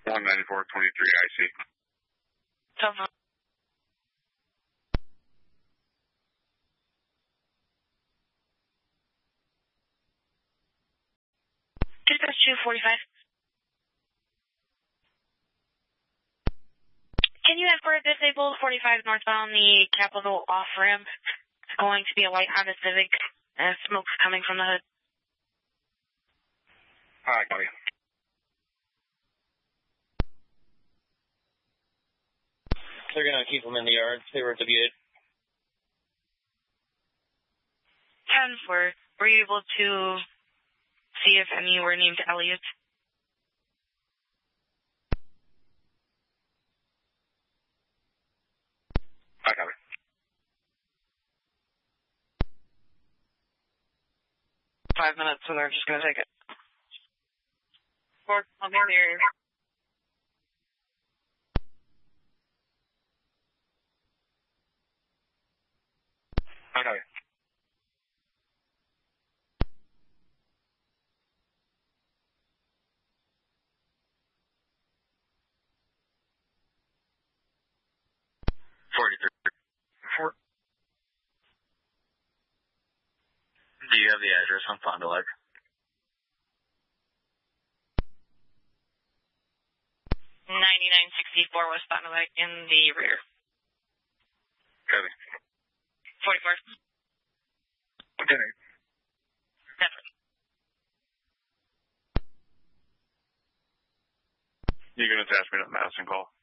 194.23 IC. Telephone. Dispatch 245. Can you have for disabled 45 northbound the Capitol off-ramp? It's going to be a white Honda Civic, and smoke's coming from the hood. Alright, copy. They're going to keep them in the yard. They were at W8. 10-4. Were you able to see if any were named Elliot? Alright, copy. $5 minutes, so they're just going to take it. 4, I'll be there. Okay. Do you have the address on Fond du Lac? $99.64 West Fond du Lac in the rear. Copy. 44. Okay. Definitely. You can attach me to the Madison call.